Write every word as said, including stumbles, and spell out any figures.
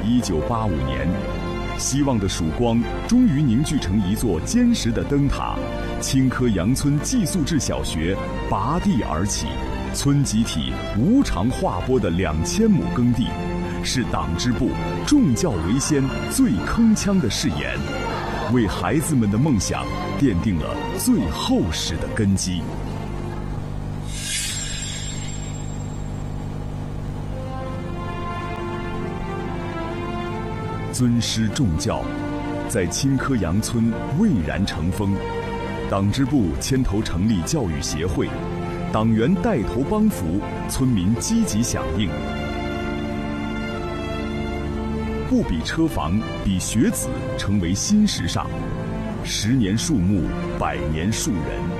一九八五年，希望的曙光终于凝聚成一座坚实的灯塔，青稞阳村寄宿制小学拔地而起，村集体无偿划拨的两千亩耕地，是党支部重教为先、最铿锵的誓言，为孩子们的梦想奠定了最厚实的根基。尊师重教，在青稞阳村蔚然成风。党支部牵头成立教育协会，党员带头帮扶，村民积极响应。不比车房，比学子成为新时尚。十年树木，百年树人。